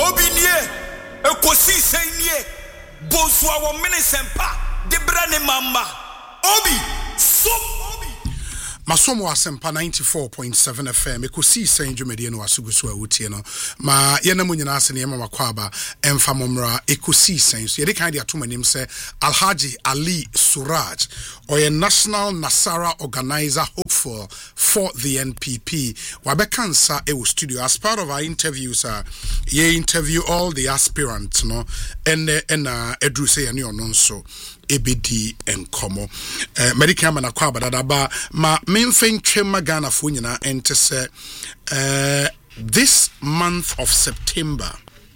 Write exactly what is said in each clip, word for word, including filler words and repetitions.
Obi nie, ekosi senye, boswa wo minisempa, debrane mama. Obi, so Obi. Masomo Asempa ninety-four point seven F M ekosi sen dwumede no asuguso awutie no ma yena munyina ase ne mama kwaba emfa momra ekosi sen so yede kan de atomanim se Alhaji Ali Suraj or National Nasara Organizer hopeful for the N P P wabekansa e studio as part of our interviews uh, ye interview all the aspirants no and and uh, edru say ani ono so ebedi enkomo eh medical man akwa badadaba ma memfen twema Ghana fo nyina ente se eh this month of September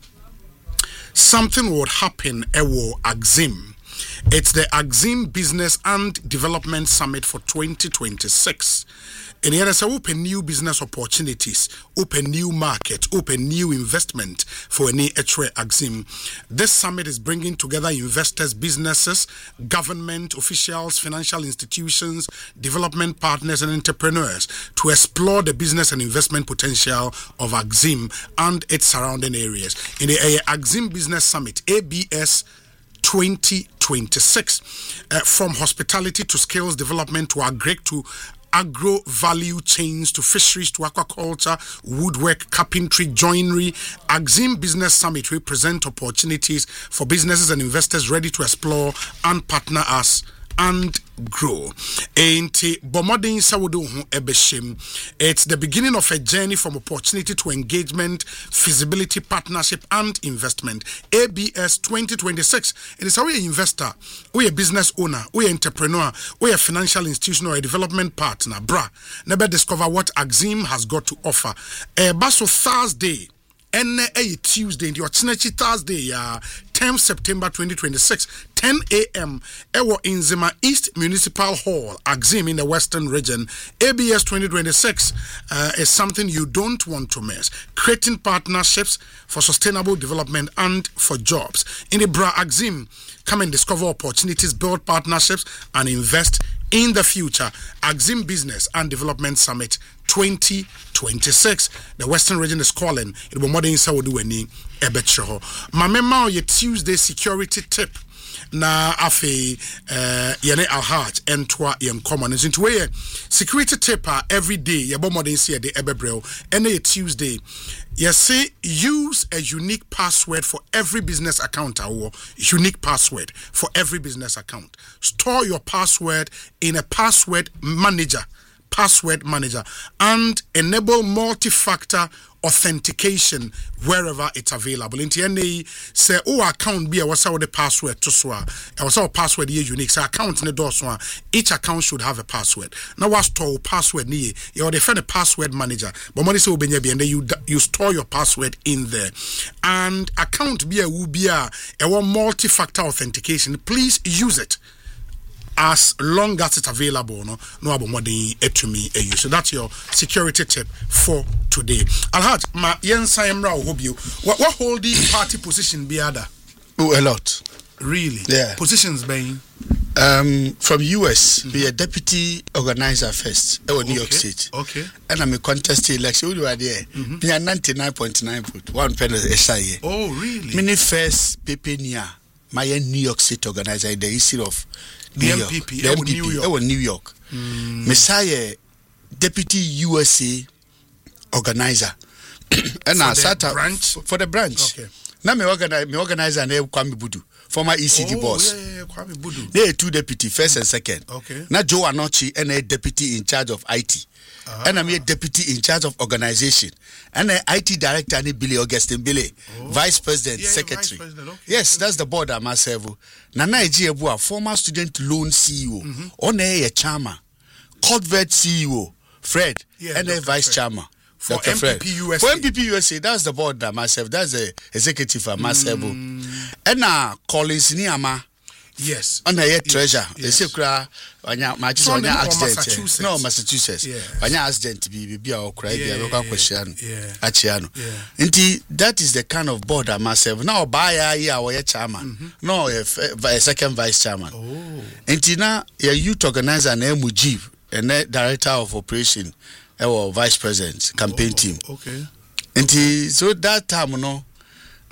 something would happen ewo Axim. It's the Axim Business and Development Summit for twenty twenty-six. And here is open new business opportunities, open new market, open new investment for any Etre Axim. This summit is bringing together investors, businesses, government, officials, financial institutions, development partners, and entrepreneurs to explore the business and investment potential of Axim and its surrounding areas. In the uh, Axim Business Summit, A B S twenty twenty-six, uh, from hospitality to skills development to agri to agro value chains to fisheries to aquaculture, woodwork, carpentry, joinery, Axim Business Summit will present opportunities for businesses and investors ready to explore and partner us and grow. Enti bomodin sawodo hu ebeshim. It's the beginning of a journey from opportunity to engagement, feasibility, partnership, and investment. A B S twenty twenty-six. It is how we investor, we a business owner, we entrepreneur, we a financial institution or a development partner. Bra, never discover what Axim has got to offer. A baso Thursday. And a Tuesday, the Ochineci Thursday, uh, tenth September twenty twenty-six, ten a m Ewo Inzima East Municipal Hall, Axim in the Western Region. A B S twenty twenty-six uh, is something you don't want to miss. Creating partnerships for sustainable development and for jobs. In the Bra Axim, come and discover opportunities, build partnerships, and invest in the future. Axim Business and Development Summit twenty twenty-six. The Western Region is calling. It will more than Saudi any ebetcho. Mamema ye Tuesday security tip. Na afe uh, yene alhaj entwa yen common into way security tip every day ye bo more than see the ebebrel and a Tuesday. You say use a unique password for every business account or unique password for every business account. Store your password in a password manager, password manager, and enable multi-factor authentication wherever it's available. In T N A, say, oh, account be a what's the password to swa. What's our password here unique? So account in the door swa. Each account should have a password. Now what store password ni? You define a password manager. But money say obenye bi and you you store your password in there. And account be a will be a a multi-factor authentication. Please use it. As long as it's available, no, no abomodin etumi eyu. So that's your security tip for today. Alhaj, ma yensa emra hobio. What what hold the party position be other? Oh, a lot. Really? Yeah. Positions being um from U S, mm-hmm. be a deputy organizer first. Oh, New okay. York State. Okay. And I'm a contest election. Who do I there? Mm-hmm. Me ninety-nine point nine vote. One penny a Oh, really? Mini first Pepenia, my New York State organizer in the history of the New M York. P P, the M P P, New York. Ewo New York. Mm. Messiah, deputy U S A organizer. And I sat up branch for the branch. Okay. Now me organize me organizer name Kwame Budu, former E C D oh, boss. Yeah, yeah, yeah, Kwame Budu. They are two deputy, first and second. Okay. Now Joe Anochi and a deputy in charge of I T. Uh-huh. And I'm a deputy in charge of organization. And an I T director and Billy Augustine Billy, oh. vice president, yeah, secretary. Vice president. Okay. Yes, that's the board I'm myself. Nana Ejebua, former student loan C E O, mm-hmm. on a chairman, Corvette C E O, Fred, yeah, and a vice Fred. chairman. For M P P U S A. For M P P U S A, that's the board that myself, that's the executive for myself. Mm. And now Collins Niama. Yes. On the yes. treasure. They yes. say, cry, when you accident. Massachusetts. No, Massachusetts. When you accident to be, be our cry, be a local question. Achiano. Indeed, that is the kind of board I myself. Now, by a year or a chairman. No, a second vice chairman. Oh. Indeed, now, a youth organizer named Mujib, and director of operation, our vice president, campaign oh, team. Okay. Indeed, so that time, no.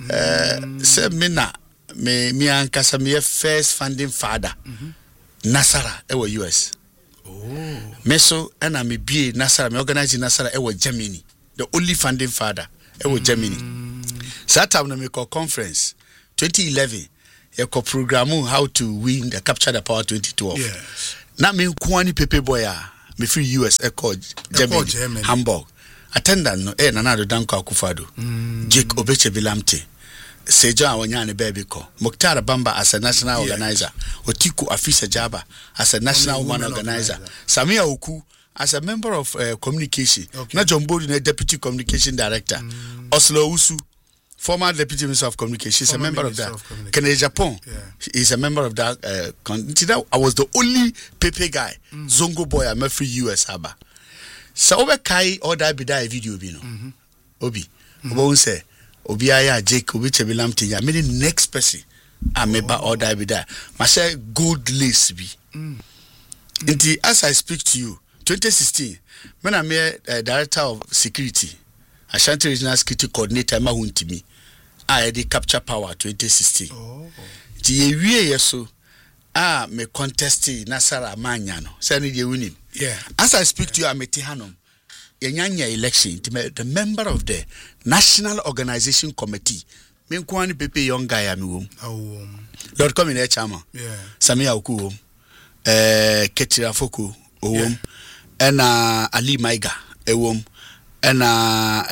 Uh, say me na me me ankasa me first funding father. Mm-hmm. Nasara ewo U S. Oh. Me so and me be Nasara me organize Nasara ewo Germany. The only funding father ewo mm. Germany. So that time na me call conference twenty eleven. You call program how to win the capture the power twenty twelve. Yes. Na me kwani pepe boya me free U S echo Germany, Germany. Hamburg. Attendant no eh Nana Danko Akufo-Addo. Mm. Jake Obeche Bilamte. Seja Awanyane baby ko. Mukhtar Bamba as a national yeah. organizer. Otiku Afisa Jaba as a national woman, woman organizer. organizer. Samia Oku as a member of uh, communication. Okay. Na John Bodi, deputy communication director. Mm. Oslo Usu, former deputy minister of communication. He's a member of that. Kennedy Japan. Yeah. He's a member of that. Uh, con- I was the only Pepe guy. Mm. Zongo boy I'm free U S Aba. So over Kai or that be that video bino. Mm-hmm. Obi. Mm-hmm. Obi say Obi aya Jake Obi Chebilamti. I mean the next person I meba or that be that. Ma say good lace be. Mm. Inti as I speak to you, twenty sixteen, when I'm a uh, director of security, Ashanti Regional Security Coordinator, ma hunti me. I had the capture power twenty sixteen. Oh. Ti yewie yeso ah me contesting Nasara Manyano. Say ni dey winning. Yeah. As I speak yeah. to you, I'm a Tihanom. Yenyanya election, the member of the National Organization Committee. Me kwani pepe young guy ami wom. Oh. Lord come in there chama. Yeah. Samia Oku wom. Eh Ketira Foko wom. And uh, Ali Maiga e wom. And uh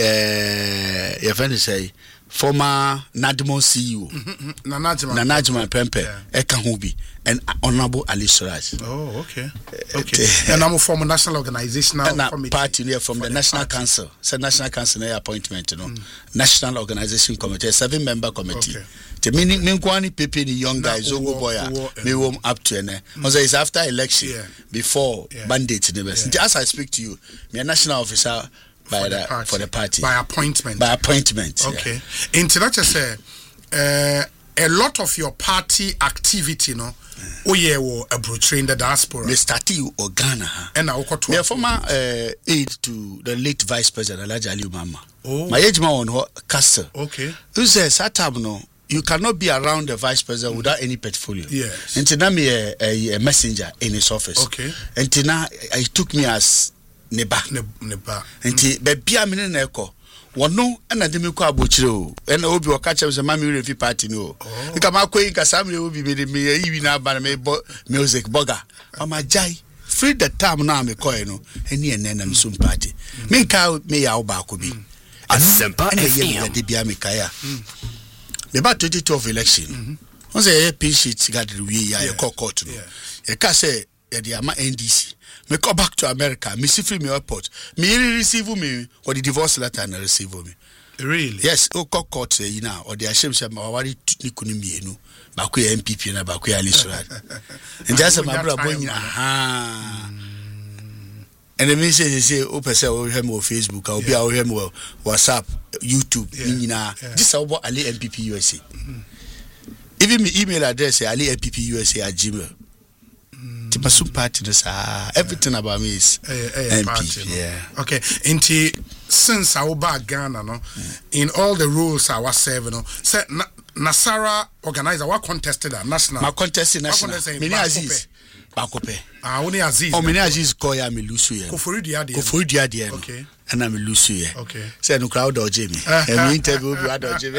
eh your friend say former Nadmo C E O. Nanajima. Nanajima Pempe. Eka Hubi. And Honorable Ali Suraj. Oh, okay. Okay. And I'm from a national organizational committee. Party yeah, from the, the National party. Council. So National Council no appointment, you know. Mm. National Organization Committee, seven member committee. Okay. The meaning me kwani pepe ni young guys Zongo boya me warm up to ene. Also it's after election yeah. before yeah. mandate never. Yeah. As I speak to you, me a national officer by for the, the for the party. By appointment. By appointment. Okay. Yeah. In that say uh, a lot of your party activity, no. Oh yeah, wo abroad in the diaspora. Me started or Ghana. And I got to former uh, aide to the late Vice President Alhaji Aliyu Mama. Oh. My age man on castle. Okay. Who says Satam no? You cannot be around the Vice President mm. without any portfolio. Yes. And now me a, a, a messenger in his office. Okay. And now he took me as neba. Neba. And he be bia me na eko. Wano ana de me ko abochire o e na obi o ka chem se ma me refi party no e ka ma koyin ka sam le obi me de me yi na ba na me music burger ama jai free the time na me koy no eni ene na me sum party me ka me ya oba ko bi Asempa F M de bia me kaya me ba twenty twelve election on say pin sheet gather we ya e court no e ka say e de ama N D C me go back to America. Me see free me airport. Me receive me or the divorce letter and receive me. Really? Yes. O court court you know or the shame say ma wari ni kunu me no. Ba ku M P P na ba ku Ali Suraj. And just my brother boy aha. And the message say o person o him on Facebook, o be o him on WhatsApp, YouTube, ni na. This is about Ali M P P U S A. Even my email address is ali m p p u s a at gmail. Masum party no sa everything yeah. about me is a, a, a party, no? Yeah. Okay. Inti since I was back Ghana, no, yeah. in all the rules I was serving, no, say na, Nasara organizer what contested at national. My contested national. Mini Aziz. Bakope. Ah, only Aziz. Oh, Mini Aziz koya mi lusu ye. Kofori diade. Kofori diade. Okay. And I'm lusu ye. Okay. Say no crowd or Jimmy. And me interview bi ado Jimmy.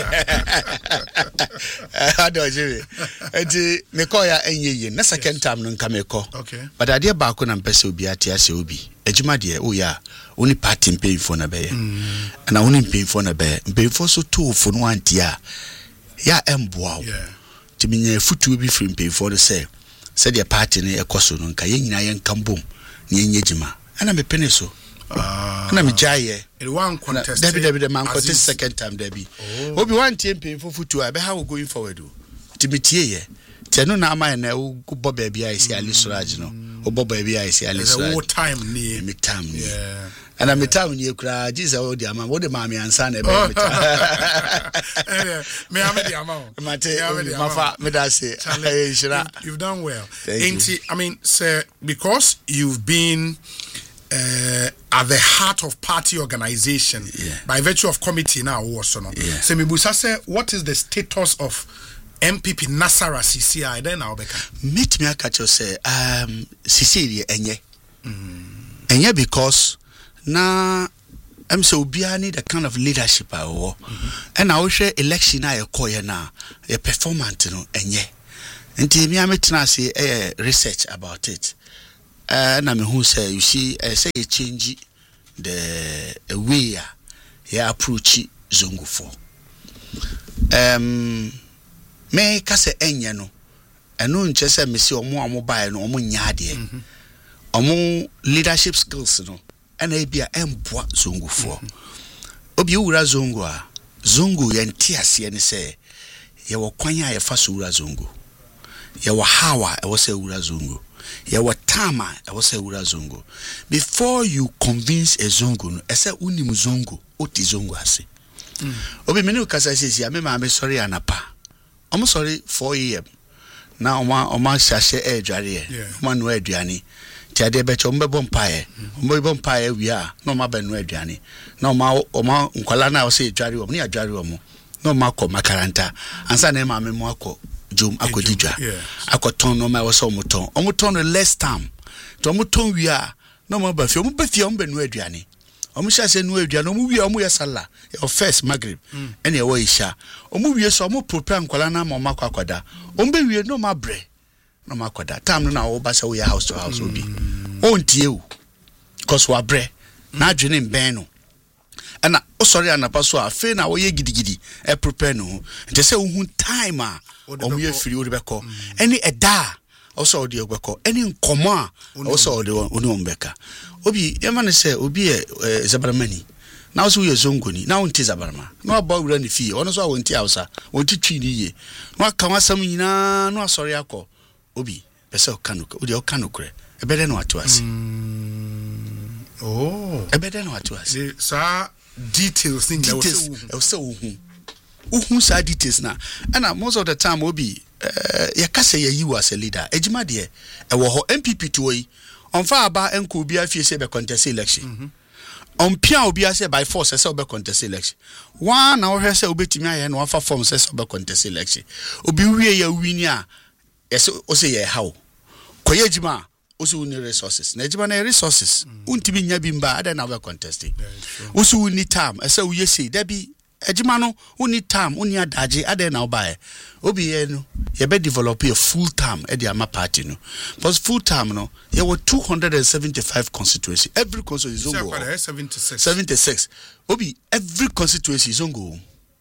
Ado Jimmy. Enti me koya enye ye. Na second time no nka me ko. Okay. But ade ba ko na mpese obi ate ase obi. Ejuma de o ya. Oni party mpemfo na be ye. Na oni mpemfo na be. Mpemfo so to fo no antia. Ya emboa. Yeah. Timinye futu bi free mpemfo no say. Said the party ne ekoso no nka ye nyina ye nkambom ne enye jima ana me pene so ah ana me jaye it one contest Debbie Debbie the man contest second time Debbie oh. Obi one team pay for futu I be how going forward o timitie ye tenu na ama na wo bo ba bia isi Ali Suraj no wo bo ba bia isi Ali Suraj the time ni me time ni yeah. And I'm a town you cry, Jesus, oh, dear, man, what the mammy and son, me, I'm the amount. My say, you've done well. Ain't I mean, sir, because you've been uh, at the heart of party organization yeah. by virtue of committee now also no. Yeah. So Mibusa say what is the status of M P P Nasara C C I then now beka. Meet me catch you say um Cecilia enye. Enye because na I'm so Obia need the kind of leadership I wo. And I will share election I call you now. A performance no enye. Nti me ametina say eh research about it. Uh na me who say you see I say you change the way ya approach Zongo for. Um me ka say enye no. Eno nche say me see omo omo buy no omo nya de. Omo leadership skills no. And I be a emboa Zongo for. Obi ura Zongo a Zongo yenti ase ne say ye wo kwanya ye fa so ura Zongo. Ye wo hawa e wo say ura Zongo. Ye wo tama e wo say ura Zongo. Before you convince a Zongo no, e say unim Zongo, oti Zongo ase. Obi me no kasa sisi a me ma me sorry anapa. Omo sorry four a m. Na oma oma hyahye e dware e. Oma no aduane. Tiade becho mbebo mpae mbebo mpae wia no ma benu aduane no ma oma nkwala na o se dware o ni adware o mo no ma ko makaranta ansa na ma me mo akọ jom akodidwa akoton no ma wo so moton omoton no less time to omoton wia no ma ba fi omo ba fi omo benu aduane omo sha se nu aduane omo wia omo yesala your first maghrib ene e wo isha omo wie so omo prepare nkwala na ma makọ akoda omo be wie no ma bre no makoda time no na wo ba se wo ya house to house obi ontie o because wa bre na adwene mben no ana o sorry anapa so afi na wo ye gidigidi e prepare no nte se wo hu time a o mo ye firi wo be ko any eda o so o de obeko any nkomo a o so o de oni ombeka obi e ma ne se obi e zabaramani na wo so ye zongoni na wonti zabarama no aba wura ne fie ono so a wonti hausa wonti twi ni ye no aka wasam nyina no asori akọ obi pese okanuko odi okanukure ebede no atuase oh ebede no atuase sa details thing details e se uhu uhu sa details na and most of the time obi uh, ya kase ya yiwa as a leader ejima de e wo ho M P P to yi onfa aba enko obi afie se be contest election mm on pia obi ase by force se be contest election one na wo hwe se obetimi aye na wafa form se se be contest election obi wie ya wini a yes o say ye how koye jima o so need resources na jima na resources untibi nya bi mba ada na we contesting o so need time e say we say da bi ejima no o need time o need adaje ada na oba e obi ye no ye be develop a full time e dey ama party no because full time no ye were two hundred seventy-five constituency every constituency is ongo seventy-six seventy-six obi every constituency is ongo.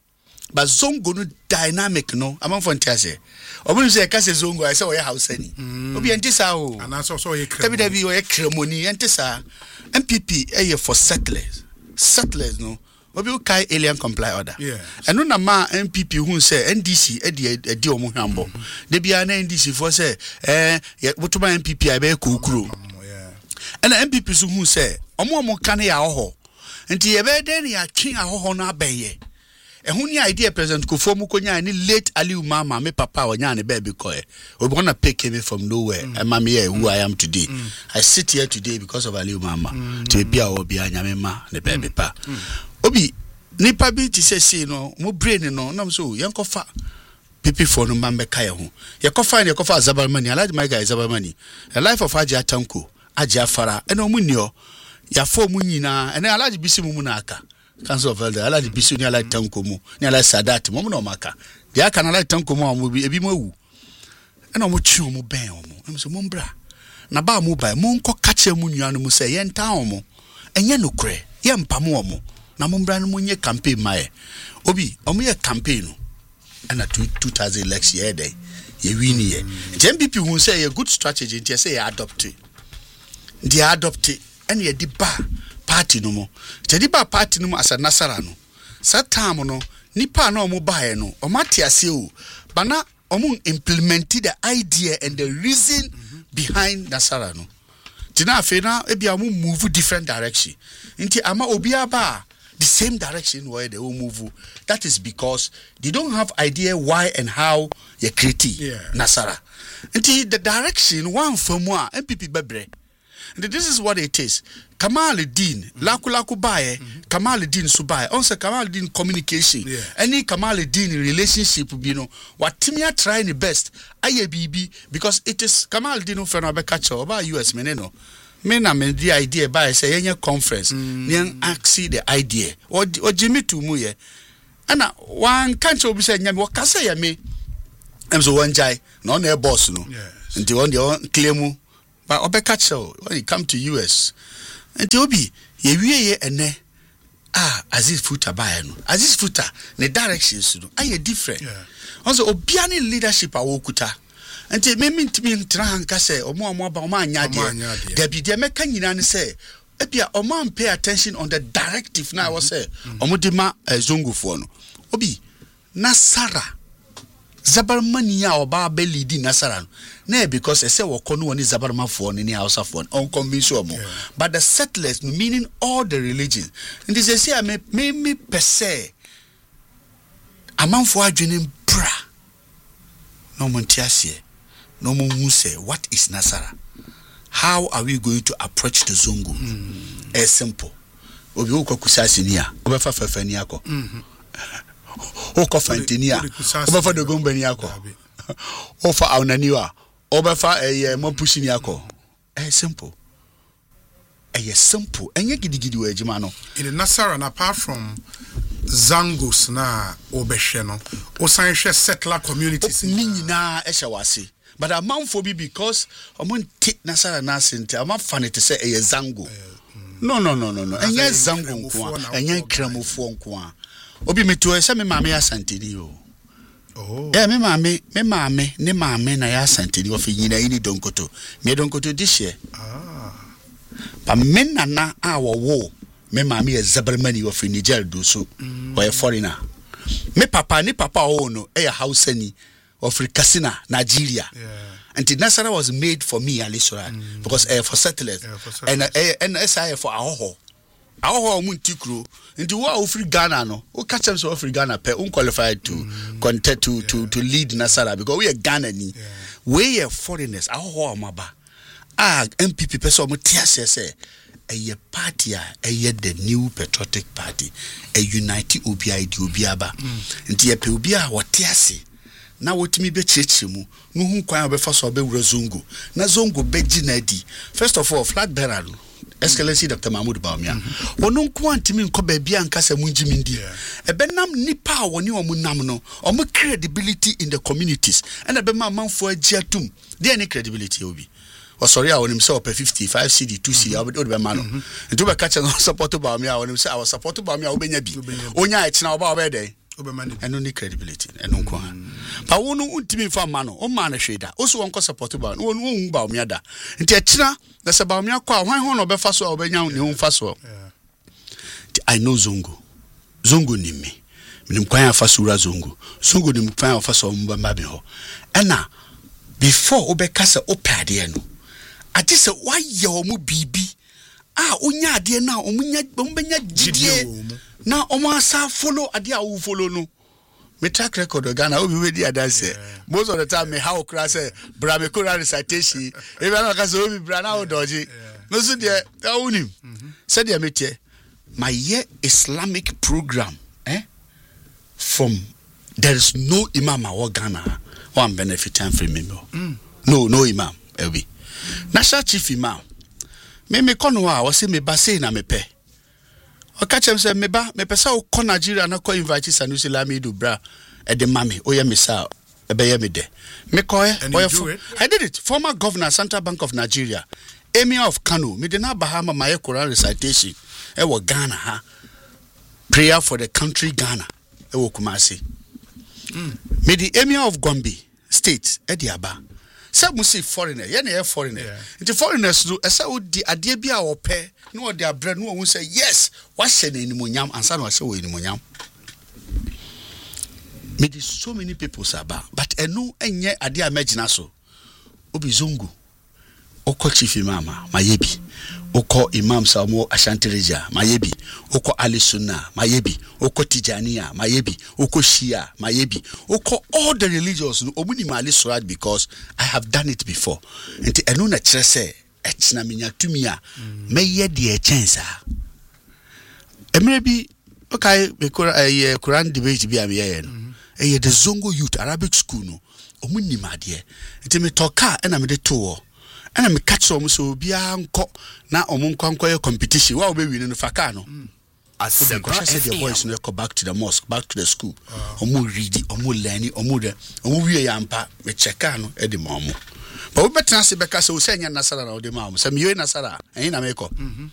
But Zongo no dynamic no among fantasy. Obi say ka say Zongo I say o ya house ani. Obi entisa o. And so so ye kremoni. Ebi o ye kremoni entisa. M P P eh for settlers. Settlers no. Obi o kai alien comply order. Yeah. And no na ma M P P hu say N D C e di e di omo hwambo. De bia na N D C for say eh wotuma M P P I be kokuro. Yeah. And M P P so hu say omo omo kan ya ho. Nti ye be den ya twen ahoho no abeye. Ehuni idea President Kufuor konya ni late Aliu Mama me papa onya ne baby koe. We gonna pick me from nowhere. Mm. And mama here who I am today. Mm. I sit here today because of Aliu Mama. Mm. To be a obi anyame ma ne baby pa. Mm. Obi nipa bi ti se se no mo brain no na so yankofa pipi for no mambe kaya ho. Yakofa ne yakofa Zabarmani alaji my guy Zabarmani. A life of Aja Tanko, Aja Fara and omunyo ya fo mu nyina and alaji bisi mu na aka. Council of Elder, I like the Bisu, I like Tankomo, I like Sadat, Momo Maka. The I can like Tankomo will be a bimo. And I'm with you, Ben, I'm so mumbra. Naba Mubai, Monko catch a munian, say, Yen Taomo, and Yanu Cre, Yam Pamomo, Namumbran Munya campaign, my Obi, Omi a campaign, and a two thousand election year day. Ye win ye. Ten people who say a good strategy, just say adopt it. They adopt it, and ye deba. Party no mo tediba party no asa Nasara no satam no nipa na omo bae no o mate ase o bana omo implemented the idea and the reason mm-hmm. behind Nasara no tina afi na e bia mo move different direction nti ama obi aba the same direction where they will move. That is because they don't have idea why and how you create yeah. Nasara nti the direction one from one M P P bebre This is what it is. Kamaluddin, mm-hmm. Laku Laku Baye, mm-hmm. Kamaluddin Subaye. Also Kamaluddin communication. Yeah. Any Kamaluddin relationship, you know, what Timia trying the best. Aye B B because it is Kamaluddin for no be catch over U S meneno. Men am the idea by say any conference. Nyan aksi the idea. Or or Jimmy to muye. Ana one can't be saying nyame wakasa ya me. Em so one jai no na boss no. Yes. Nti on the claim but obekacho when you come to U S. Nti obi ye wie ye ene ah Aziz Futa buy no. Aziz Futa the directions no are different. Yeah. Also obiani leadership awokuta. Nti me mintimi ntra hanka say omo omo ba omo anya de. There be there meka nyina ne say ebia omo pay attention on the directive now was say omo de ma zongufo no. Obi Nasara Zabarmani ya oba be leading Nasara no. Na because I say woko no woni Zabarma for ni Hausa for on convince omo. But the settlers meaning all the religions. And this say say me me me per se amanfo adwene bra. No montiasie. No one say what is Nasara? How are we going to approach the Zongo? Mm. It's simple. Obi uko kusasinia, obefa fefeni yako. Mhm. Uko fantinia, obefa dogombeni yako. Ofa aunaniwa, obefa eh mopushini yako. It's simple. It's simple. Enye gidigidi we jimano. In the Nasara, and apart from Zangos na obesheno, osanhwe settler communities. Nini na eshawasi. But a man for me because I'm on take Nasara Nasinti. I'm not funny to say a Zango. No, no, no, no, no. And yes, Zango, and yan cremo for Obi me to a semi mamma Santidio. Oh, yeah, me mammy, me mammy, ne mammy, na ya Santidio of Yina, any don't go to. Me don't go to this year. Ah, but men na our war. Me mammy a Zabermani of Niger do so, or a foreigner. Me papa, ni papa, oh no, a house any. Of Casina, Nigeria. Yeah. And Nasara was made for me, Alisora, mm. because uh, for settlers. Yeah, for settlers. And uh, and S I for Ahoho. Ahoho Muntikru. Into what of Ghana no? Who catch them so of Ghana pe unqualified to mm. contest to, yeah. to to lead Nasara because we are Ghana ni. Yeah. We are foreigners. Ahoho Maba. Ah, M P P person Mutias say a party a the new patriotic party. A unite Ubi I D Ubiaba. And Tia Ubia what Tiasi. Na wotimi be cheche mu no hu kwan obefa so be wura Zongo na Zongo be ginadi first of all flag bearer Excellency Doctor Mahmoud Bawumia wono nko antimi nko ba bia nkasa munjimi ndi ebe nam nipa woni omu nam no omu credibility in the communities and ebe ma manfo agiatum dey any credibility obi o sorry a wonim say o fifty-five C D two C D obi be ma no nto be catch no support Bawumia wonim say I was support Bawumia obenya bi onya e china oba oba dey and only credibility and no kwan pa wonu untimi fa ma no o ma na hweda o so wonko support ba no wonu ba o miada nti a kira na se ba o mia kwa hwan ho no be fa so o benya ne ho fa so I know Zongo Zongo ni me minim kwan afa so ura Zongo Zongo ni kwan afa so mba mba be ho ena before o be kasa o pade no ati se wa ye o mu bibi ah onya ade na o munya o benya gidie na omo asa follow ade a wo follow no me track record Ghana obi we dia dance most of the time me how crass bra me kora recitation e be na ka so obi bra na o doji no so de awunim said dia metie my year Islamic program eh from there is no imam or Ghana one benefit and free me mm. no no imam ebi national chief imam me me kono a wo se me ba sei na me pe o ka chem se me ba me pesa o ko Nigeria na ko invite Sanusi Lamido bra e de mame o ye me sa e be ye me de me ko e I did it former governor Central Bank of Nigeria Emir of Kano me de na Bahama my Quran recitation e wo Ghana ha prayer for the country Ghana e wo Kumasi mm. me the Emir of Gombe state e di aba say musi foreigner ye na foreigner the foreigners do e say o di ade bia wo pe no de abre no won say yes what she na animonyam ansa no she wo animonyam me di so many people saba but enu enye ade amagina so obi Zongo oko chief imam mayebi oko imam Samo Ashanti Reja mayebi oko Ali Sunna mayebi oko Tijaniya mayebi oko Shia mayebi oko all the religions no omuni mali surat because I have done it before nti enu na kire say echna minya tumi a meye de chance a emre bi okay be Quran debate bi am ye no e the Zongo Youth Arabic School no omu nimade enti me toka e na me de to and me catch some so bia nko na omo nkwanko competition wa obe win no faka no as the boys no go back to the mosque back to the school omo read omo learn omo de omo wie yampa me checka no e de mamu but we better say beka so say nya nasara na o de mamu say me wie nasara en na me ko mhm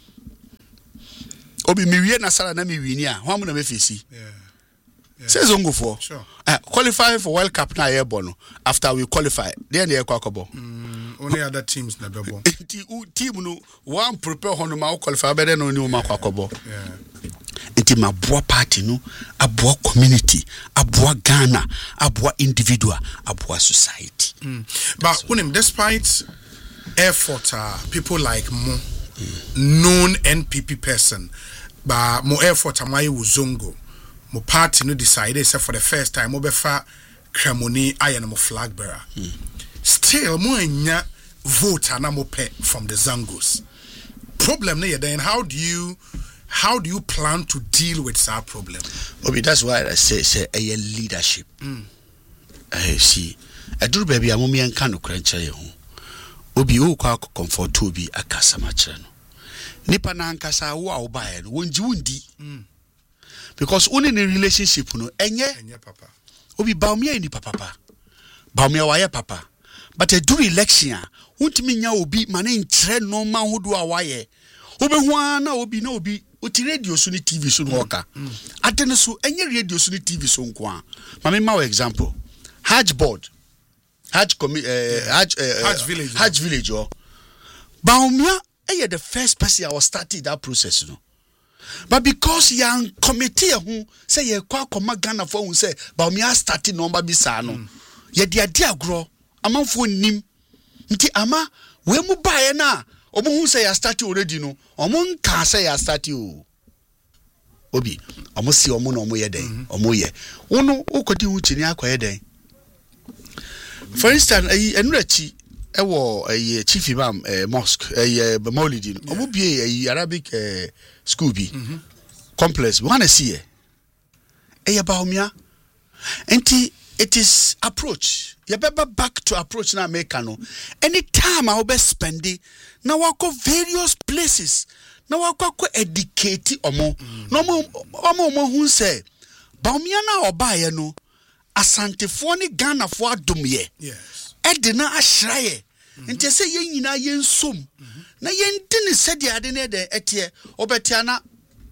obi me wie nasara na me wini a ho am na me fesi yeah. Says Zongo for sure. Uh, qualify for World Cup na airborne after we qualify. Then they kwakobo. Mm, only other teams na bebo. Team no one prepare hono ma qualify better no ni ma kwakobo. Yeah. Enti ma boa party no, aboa community, aboa Ghana, aboa individual, aboa society. Mm. But unim despite effort uh, people like Mo mm. known N P P person, but more effort amai Zongo. Mo party no decided say for the first time mo befa Kremoni ayen mo flag bearer. Mm. Still mo enya vote na mo pe from the Zangos. Problem na then how do you how do you plan to deal with that problem? Obi, that's why I say say a leadership. Mm. I see. I do baby amomi anka no krancha ye ho. Obi o kwa comfort obi akasa ma kire no. Nipa na ankasa wo a wo ba ye no wonji wundi. Mm. Because only in a relationship no enye enye papa obi baumia ni papa baumia waye papa but a do election wontimi nya obi mane nkyere no ma hodo a waye obehu na obi na obi oti radio so ni T V so no oka atene so enye radio so ni T V so nko a mame ma example Hajj board Hajj commi uh, Hajj uh, Hajj village Hajj village oh baumia eh the first person I was starting that process no. But because young committee who say ye kwa koma Ghana for who say ba me starting number bisa no ye dia dia agro amanfo nim nti ama we mu bae na omo hu say ya start already no omo nka say ya start o obi omo si omo no omo ye den omo ye wono ukodi hu chini akoye den for instance ayi enurachi ewo ayi chief imam eh, mosque ayi Maulidi omo bie ayi Arabic eh, school bi mm -hmm. complex wanna see e e baumia enti it is approach you better back to approach na make no anytime I will spend na wako various places na wako ko educate omo mm. no mo omo mo hu say baumia na obaye no asantefo ni Ghana fo adom ye yes ede na ahraye nti se ye nyina ye nsom na ye ndine sede ade na de etie obetia na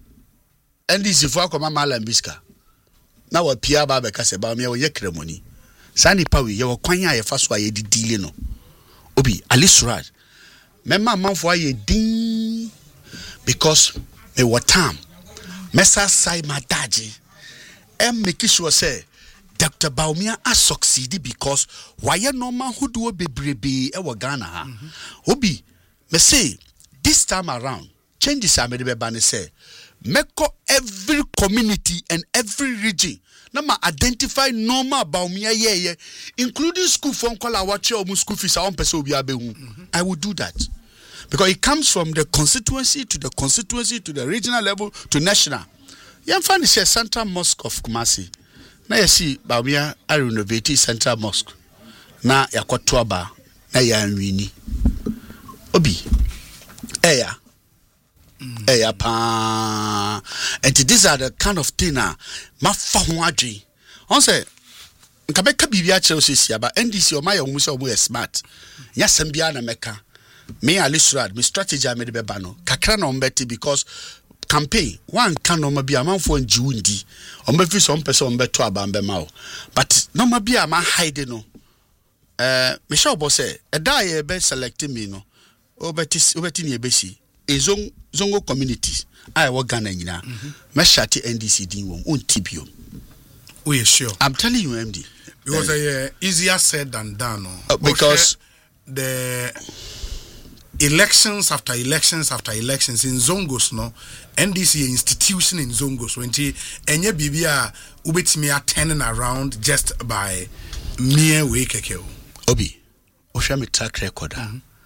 N D C fo akoma malam biska na wa pia ba be kase ba me ye kremoni sani pawi ye wo kwan a ye fa so a ye didile no obi Ali Suraj memma manfo a ye din because me what time mesa sai madaji em make sure say Doctor Baumia a succeed because why normal who do bebrebe e wo Ghana ha mm -hmm. obi me say this time around changes are made by say meko every community and every region na ma identify normal Baumia ye ye including school phone call our or school fees on person obi abehu I will do that because it comes from the constituency to the constituency to the regional level to national. Yam fan is Central Mosque of Kumasi. Na yesi Baumia I renovate Central Mosque. Na yakotoa ba na ya nwini. Obi. Eya. Mm. Eya pa. And these are the kind of thing na ma fa ho adwen. On say nka ka bibia kire osisi aba N D C o ma ya omuso omo smart. Ya sambia na meka. Me Ali Suraj, me strategy I made be bano. Kakra na ombeti because campaign one can no ma bia manfo njiundi. Ombefi so mpese ombeto abambe ma. But no ma bia ma hide no. Eh me sure bo say e da ye be select me no. Obeti obeti ni ebesi. Ezong zongo communities. I wo Ghana nyina. Me shati N D C din won on tibio. We are sure. I'm telling you M D. Because uh, uh, easier said than done. No? Uh, because the elections after elections after elections in Zongos, no, N D C institution in Zongos, when she enye bibia ubetimi are turning around just by mere way kekeo. Obi, Oshami track record.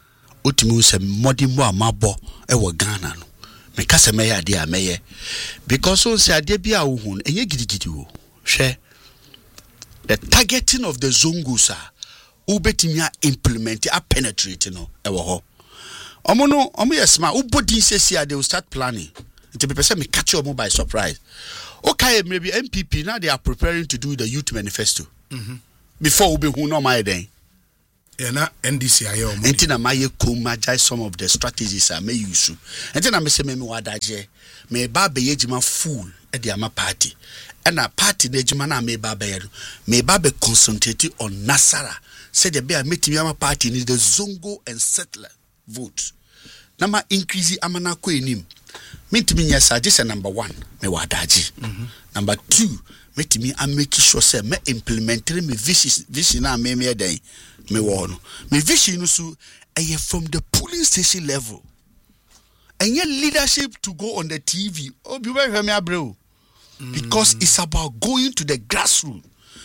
utimi se modi mo amabo e wo Ghana no me ka se me ya de ameye because on se ade bia wo hu enye gidigidi wo hwe the targeting of the zongosa ubetimi a implement a penetrate no e wo ho omo no omo yesma ubodi sesi they will start planning to be person me catch you by surprise. Okay, maybe M P P now they are preparing to do the youth manifesto. Mm-hmm. Before we be who no my day. Yeah, na N D C I O. Entina maye kumajai some of the strategies I may use. Entina me se me wadaje me ba be yejima fool e di ama party. And a party de jima na me ba be me ba be concentrate on Nasara. Said the be a meeting ama party ni the Zongo and settler vote. Nama increase amana ko enim. Meet me yes, this is number one. Me wadaji. Mm-hmm. Number two, meet me I make sure say me implementing me vision vision na me me day me won. Me vision so eh from the polling station level. And your leadership to go on the T V. Oh, be very me abro. Because mm. it's about going to the grassroots.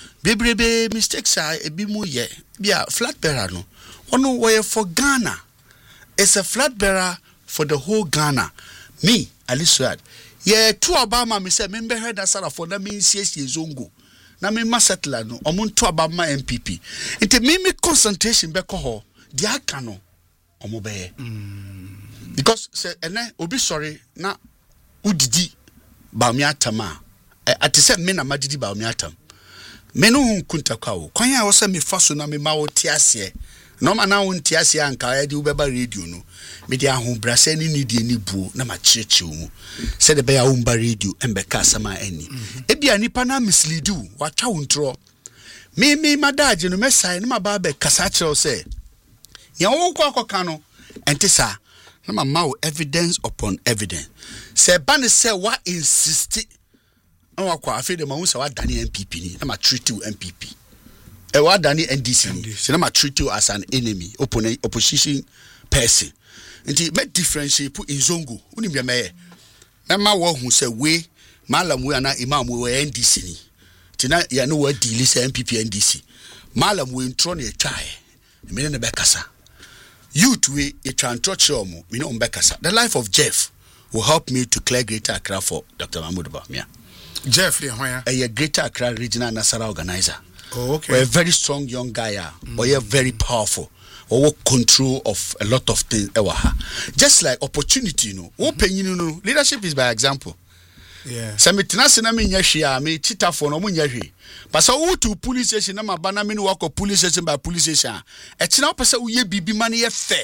Baby mistakes are a bit more yeah. Yeah, flat bearer no. One way for Ghana. It's a flat bearer for the whole Ghana. Me, Aliswad. Yeah, two Obama, me say, member head as a for the means yes, Zongo. Na me masatla no, omun two Obama M P P. Inte me me concentration beko ho, di aka no, omo be. Because say ene obi sorry na udidi ba mi atama. Ati say me na madidi ba mi atam. Me no hu kunta kwa wo. Kwan ya wo say me faso na me ma wo ti ase. No man na won ti ase anka ya di wo beba radio no. Me di ahun brase ni ni di ni buo na ma chirechi wo. Say the be ya umba radio embe ka sama eni. E bia nipa na mislead you, wa twa wo ntro. Me me madaje no mesai na ma ba be kasa kire say. Nya wo kwa akoka no ente sa na ma ma wo evidence upon evidence. Say ban say wa insist na wa kwa afi de ma hu say wa dani M P P ni na ma treat you M P P. E wa dani N D C ni say na ma treat you as an enemy, opponent, opposition person. Nti me differentiate put in Zongo uni me me na ma wo hu say we malam we na imam we N D C ni tina ya no wa deal say M P P N D C malam we ntro na etwae me ne be kasa youth we e twantro chomo me no be kasa. The life of Jeff will help me to clear Greater Accra for Doctor Mahmoud Bawumia. Jeff le hoya a Greater Accra regional Nasara organizer. Oh, okay. We're a very strong young guy, mm. or you're very powerful. Or control of a lot of things. Just like opportunity, you know. Open, you know. Leadership is by example. Yeah. So me tinasina me nyashia me chita for no munyahi. But so who to police station na mabana me work of police station by police station. E tina pesa uye bibi man ye fair.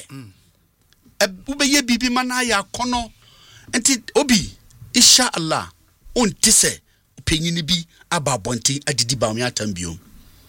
E ube ye bibi man ya kono. Enti obi insha Allah on tise penyini bi aba bonti adidi ba me atambio.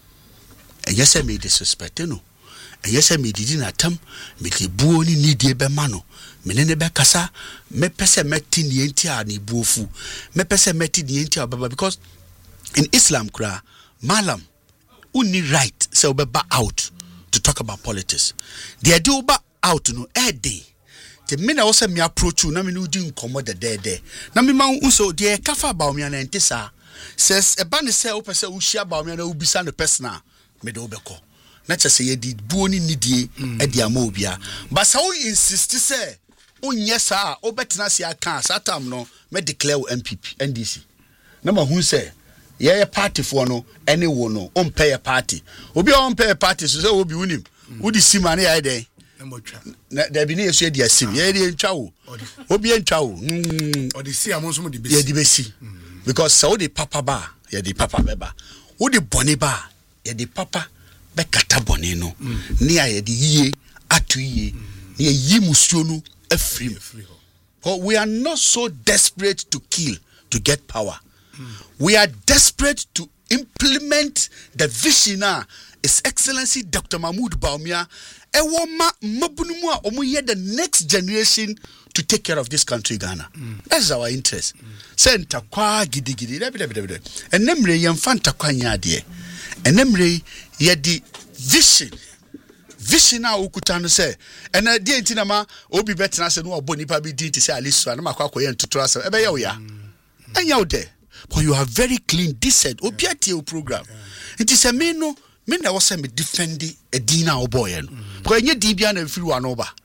E yese me disrespect no. And yes, I made it in a time, me the buoni need ye be mano. Menene be kasa, me pese meti ni entia ni buofu. Me pese meti ni entia baba because in Islam kra, malam, uni right, se ba out to talk about politics. The idea ba out no e day. The minute I say me approach you, na me no di nkomo de de de. Na me ma unso de kafa ba omi na ntisa. Says e ba ne se o pese wo hia ba omi na ubisa no personal, me de obeko. Not just say the buoni nidie at the amobia. But so insist say, oh yes, sir, oh better see I can't satam no, me declare M P P N D C. Number who say, yeah, party for no, anyone no, on pay a party. Obi on pay a party, so say, Obi Unim, would you see money I day? There be near said yes, sim, yeah, the chow, Obi and chow, or the sea among some of the best. Because so the papa bar, yeah, the papa beba, who the bonny bar, yeah, the papa. Bekata boneno ni aye di ye atu ye ni yi musuo no afrim. But we are not so desperate to kill to get power. Mm. We are desperate to implement the vision of His Excellency Doctor Mahmoud Bawumia ewoma mabunumu a omo ye the next generation to take care of this country Ghana. Mm. That's our interest. Senta kwa gidigidi enemre yemfanta kwa nyade enemre ye di vision vision a ukuta no say ena die ntina ma obi betena se no oboni pa bi din ti say aliso na makwa koye ntutu asa ebe ye wo ya anya wo de but you are very clean decent obi atie o program nti se me no me na wo say me defend e din na oboye no because enye din bia na firi wa no ba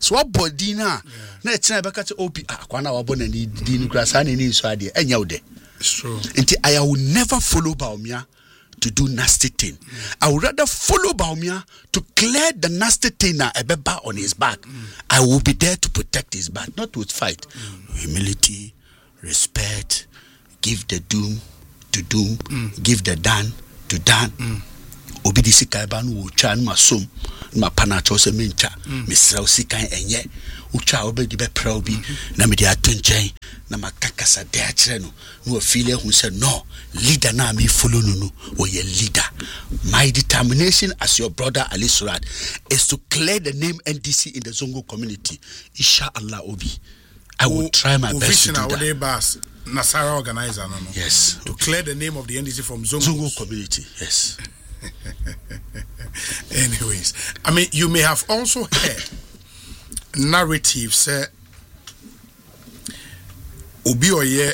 so body na na etina be ka obi akwana wa bona ni di ni kura sa ni ni so ade enya wo de. It's true. Until I will never follow Bawumia to do nasty thing. Mm. I would rather follow Bawumia to clear the nasty thing na ebeba on his back. Mm. I will be there to protect his back, not to fight. Mm. Humility, respect, give the doom to doom, mm. give the done to done. Mm. Obi di sikai banu ucha numa sum numa panacho se mincha misra usikai enye ucha obi di be probi na me di atunchen na makakasa de achire no no feel hu say no leader na me follow no no o ye leader. My determination as your brother Ali Surat is to clear the name N D C in the Zongo community. Inshallah Obi, I will o, try my best to do that. Nasara organizer no no. Yes, to clear the name of the N D C from Zongo, Zongo community. Yes. Anyways, I mean, you may have also heard narratives say Obi Oye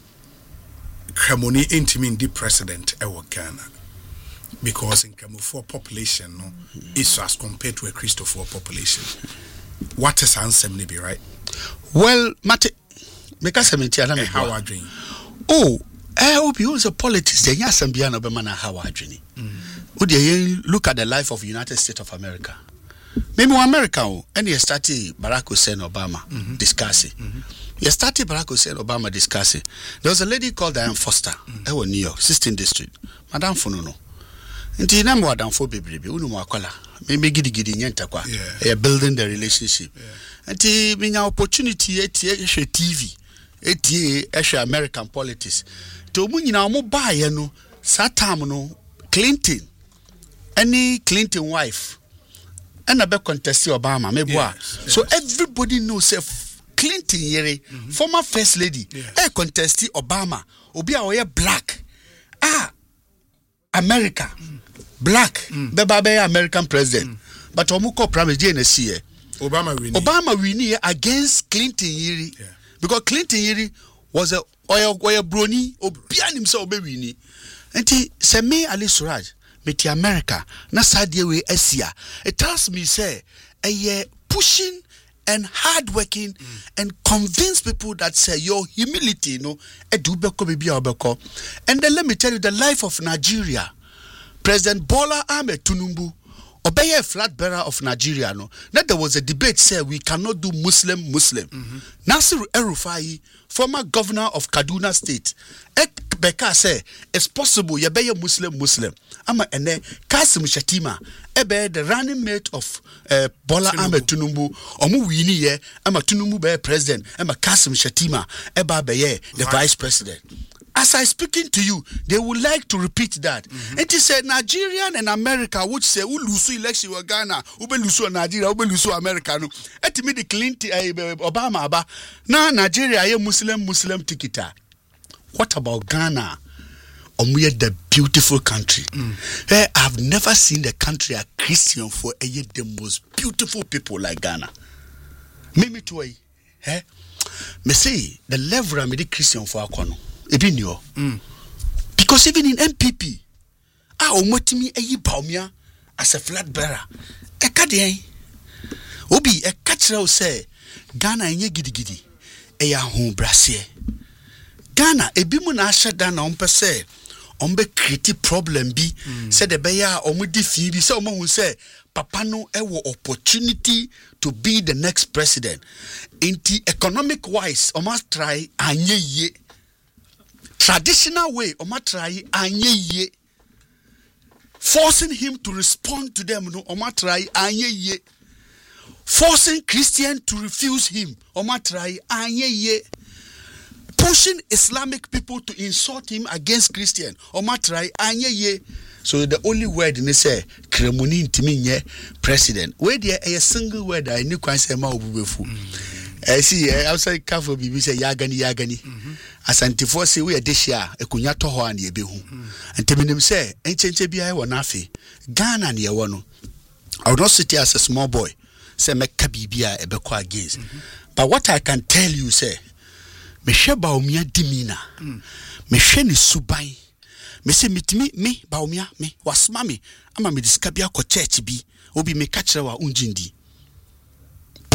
Kramoni intimin the president ewa Ghana because in Kramofo population no mm-hmm. is as compared to a Christopher population. What is answer maybe right? Well, Mate, because I'm in Tiana, how are you? Oh, I hope you use a politics. Then yes, I'm beyond Obama. How are you? Would you look at the life of United States of America? Maybe America, and you started Barack Hussein Obama mm-hmm. discussing. Mm-hmm. You started Barack Hussein Obama discussing. There was a lady called Diane Foster, mm-hmm. in New York, sixteenth District. Madame Fununo. Inti na mwa danfo bebrebe unu mwakola me gidi gidi nyenta kwa yeah. building the relationship. Inti yeah. minya opportunity eti ehwe T V eti ehwe American politics. To mu nyina mo baaye no satam no Clinton any Clinton wife and a be contest Obama maybe yes, yes. So everybody knows if Clinton yere mm-hmm. former first lady yes. e contest Obama obi a oye black ah America mm. black mm. beba be American president mm. but omuko prime J N C Obama win Obama win against Clinton yere yeah. because Clinton yere was a oya oya brony obi animse obe win enti se me Ali Suraj meti America na sadie we asia it tells me say a year pushing and hard working mm. and convince people that say your humility you know edubeko bibi obeko. And then let me tell you the life of Nigeria. President Bola Ahmed Tinubu obey a flag bearer of Nigeria no that there was a debate say we cannot do Muslim Muslim. Mm-hmm. Nasir El-Rufai, former governor of Kaduna State, Beka say it's possible you be a Muslim Muslim. Ama ene Kasim Shatima ebe the running mate of uh, Bola Tinubu. Ahmed Tinubu omu wini ye ama Tinubu be president ama Kasim Shatima eba be ye the vice, vice president. As I speaking to you, they would like to repeat that. Mm-hmm. And he said, Nigerian and America, which say, "U lusu election wa Ghana, ube lusu Nigeria, ube lusu America." No, eti me the Clinton, Obama aba. Na Nigeria ye Muslim Muslim tikita. What about Ghana? Omuye the beautiful country. Mm. Hey, I've never seen the country a Christian for a year the most beautiful people like Ghana. Mimi tuwai, eh? Me say the level I'm the Christian for akono. Mm. Because even in M P P, ah, omotimi eyi Bawumia as a flag bearer. Eka de obi eka kire say Ghana enye gidi gidi eya ho brasie. Ghana ebi mu na ahye da na ompe say ombe create problem bi mm. say the beya omudi fi bi say omo hu say papa no ewo opportunity to be the next president. Inti economic wise o must try anye ye. Traditional way, omatrai anye ye, forcing him to respond to them. No, omatrai anye ye, forcing Christian to refuse him. Omatrai anye ye, pushing Islamic people to insult him against Christian. Omatrai anye ye. So the only word in say kremoni ntimi nye president. Where there a single word I knew quite say ma obubefu. I see outside Kafo Bibi say yagani yagani. Asantifo say we adehia ekunya to ho an ye behu. Nteminim say enchenche bia e wonafe. Ghana ne ye wo no. I would not sit here as a small boy. Say meka bibia e beko against. But what I can tell you say me hwe Bawumia dimina. Me hwe ne suban. Me say mitimi me Bawumia me wasma me ama me diskabia ko church bi. Obi me ka kire wa unjindi.